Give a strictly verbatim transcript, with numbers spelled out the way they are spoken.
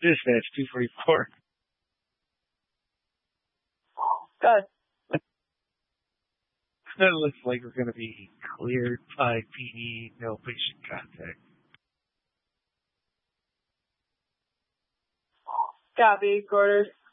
Dispatch two forty-four. Good. It looks like we're going to be cleared by P D, no patient contact. Copy, quarters.